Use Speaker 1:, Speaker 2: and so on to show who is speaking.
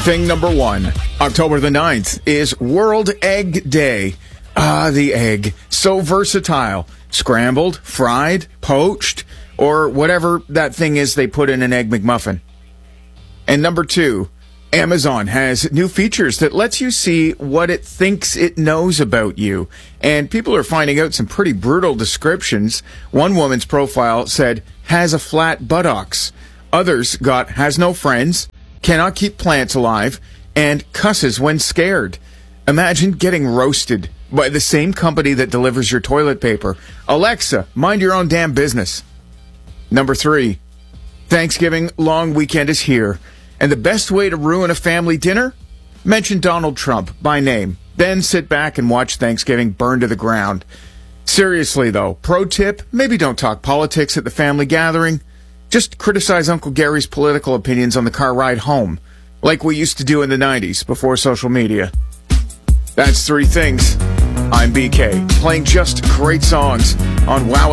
Speaker 1: Thing number one, October the 9th is World Egg Day. The egg. So versatile. Scrambled, fried, poached, or whatever that thing is they put in an Egg McMuffin. And number two, Amazon has new features that lets you see what it thinks it knows about you. And people are finding out some pretty brutal descriptions. One woman's profile said, has a flat buttocks. Others got, has no friends, cannot keep plants alive, and cusses when scared. Imagine getting roasted by the same company that delivers your toilet paper. Alexa, mind your own damn business. Number three, Thanksgiving long weekend is here. And the best way to ruin a family dinner? Mention Donald Trump by name. Then sit back and watch Thanksgiving burn to the ground. Seriously, though, pro tip, maybe don't talk politics at the family gathering. Just criticize Uncle Gary's political opinions on the car ride home, like we used to do in the 90s before social media. That's three things. I'm BK, playing just great songs on Wow